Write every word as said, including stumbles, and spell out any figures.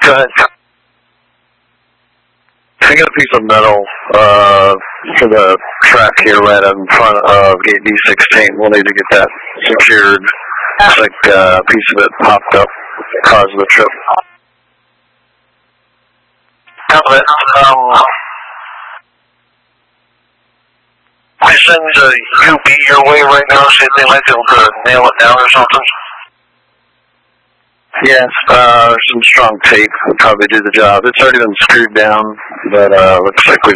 Go ahead. I got a piece of metal uh, for the track here right in front of gate D sixteen. We'll need to get that secured. Looks like uh, a piece of it popped up, caused the trip. Outlet. Um, I send a U B your way right now, see if they might be able to nail it down or something. Yes, uh, some strong tape would probably do the job. It's already been screwed down, but uh, looks like we